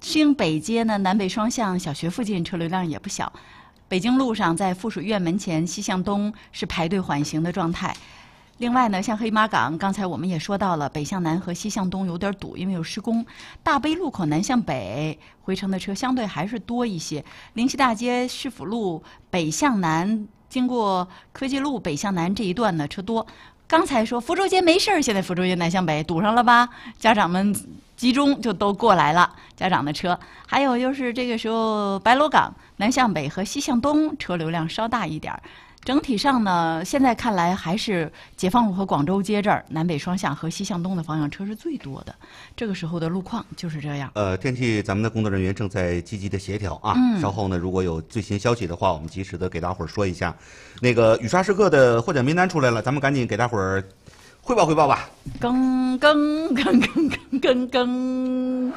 兴北街呢南北双向小学附近车流量也不小。北京路上在附属医院门前西向东是排队缓行的状态。另外呢，像黑马港，刚才我们也说到了，北向南和西向东有点堵，因为有施工。大悲路口南向北回程的车相对还是多一些。灵溪大街市府路北向南经过科技路北向南这一段呢车多。刚才说福州街没事儿，现在福州街南向北堵上了吧？家长们集中就都过来了，家长的车。还有就是这个时候白螺岗南向北和西向东车流量稍大一点。整体上呢，现在看来还是解放路和广州街这儿南北双向和西向东的方向车是最多的。这个时候的路况就是这样。 天气咱们的工作人员正在积极的协调啊。稍后呢，如果有最新消息的话，我们及时的给大伙儿说一下。那个雨刷时刻的获奖名单出来了，咱们赶紧给大伙儿汇报汇报吧。 更更更更更更更。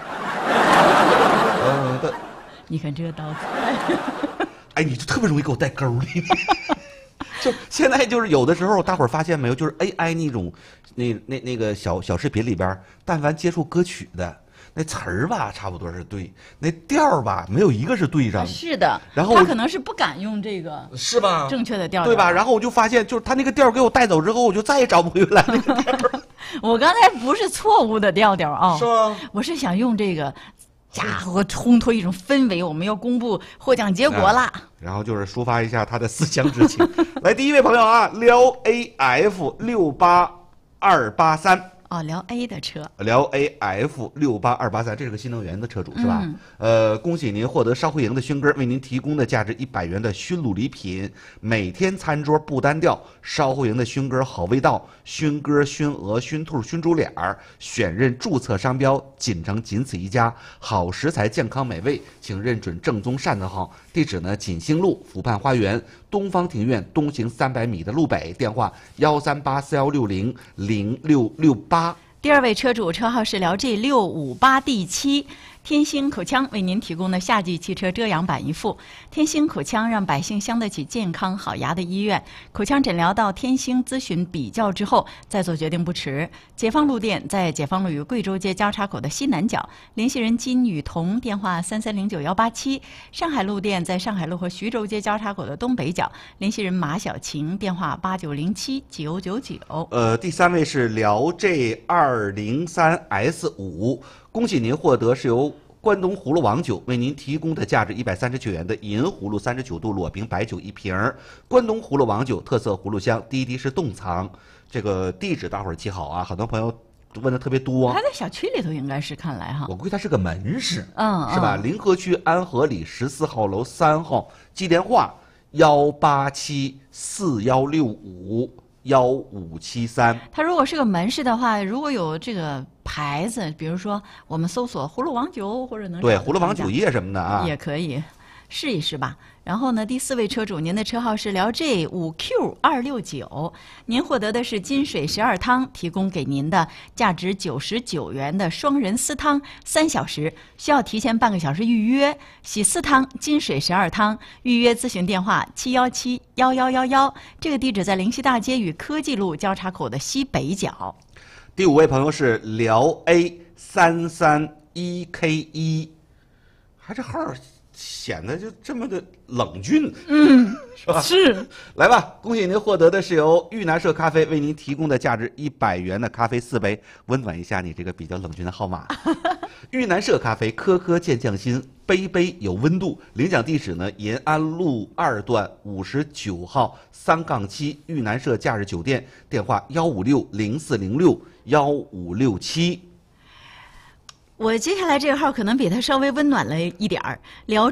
你看这刀菜。 哎，你就特别容易给我带沟里。就现在就是有的时候，大伙儿发现没有，就是 AI 那种那个小视频里边，但凡接触歌曲的那词儿吧，差不多是对，那调儿吧，没有一个是对上的。 是的， 然后他可能是不敢用这个， 是吧？ 正确的调， 对吧？然后我就发现，就是他那个调儿给我带走之后，我就再也找不回来那个调儿。 我刚才不是错误的调调啊， 是吗？ 我是想用这个。家伙，烘托一种氛围，我们要公布获奖结果啦。 然后就是抒发一下他的思乡之情。来，第一位朋友啊，辽 AF68283。 哦，辽 A 的车， 辽 AF68283，这是个新能源的车主是吧？恭喜您获得烧汇营的勋哥为您提供的价值100元的熏卤礼品，每天餐桌不单调，烧汇营的勋哥好味道，勋哥、熏鹅、熏兔、熏猪脸儿，选任注册商标，锦城仅此一家，好食材，健康美味，请认准正宗汕头号。地址呢，锦兴路福畔花园东方庭院东行300米的路北，电话13841600668。 第二位车主车号是辽 G658D7，天星口腔为您提供的夏季汽车遮阳板一副。天星口腔让百姓镶得起健康好牙的医院，口腔诊疗到天星咨询比较之后再做决定不迟。解放路店在解放路与贵州街交叉口的西南角，联系人金雨桐，电话3309187。上海路店在上海路和徐州街交叉口的东北角，联系人马小晴，电话89079999。 第三位是辽 G203S5，恭喜您获得是由关东葫芦王酒为您提供的价值139元的银葫芦39度裸瓶白酒1瓶。关东葫芦王酒特色葫芦香，滴滴是冻藏。这个地址大伙儿记好啊，很多朋友问的特别多。 还在小区里头，应该是看来哈。 我估计它是个门市， 是吧？临河区安和里14号楼3号，记电话18741651573。 它如果是个门市的话，如果有这个牌子，比如说我们搜索葫芦王酒或者能对葫芦王酒业什么的啊， 也可以试一试吧。然后呢，第四位车主，您的车号是辽 G5Q269，您获得的是金水12汤提供给您的价值99元的双人私汤3小时，需要提前半个小时预约。洗4汤金水12汤，预约咨询电话7171111，这个地址在灵溪大街与科技路交叉口的西北角。 第五位朋友是辽 A331K1，还这号显得就这么的冷峻，是吧？ 是。 来吧，恭喜您获得的是由玉南社咖啡为您提供的价值100元的咖啡4杯，温暖一下你这个比较冷峻的号码。玉南社咖啡，颗颗见匠心，杯杯有温度。领奖地址呢，延安路2段59号3-7玉南社假日酒店，电话15604061567。 我接下来这个号可能比它稍微温暖了一点儿，辽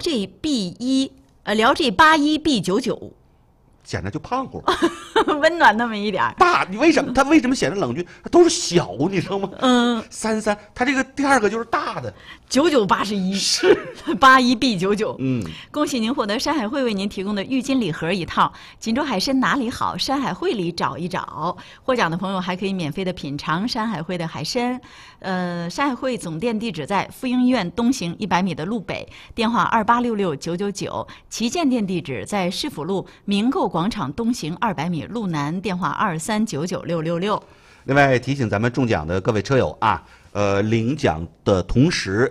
G81B99， 显得就胖乎， 温暖那么一点儿。 大，你为什么？它为什么显得冷峻？它都是小，你知道吗？33，它这个第二个就是大的。 9981 是 81B99。恭喜您获得山海会为您提供的浴巾礼盒一套。锦州海参哪里好？山海会里找一找。获奖的朋友还可以免费的品尝山海会的海参。山海会总店地址在妇婴医院东行100米的路北，电话2866999。旗舰店地址在市府路明购广场东行200米路南，电话2399666。 另外提醒咱们中奖的各位车友啊，领奖的同时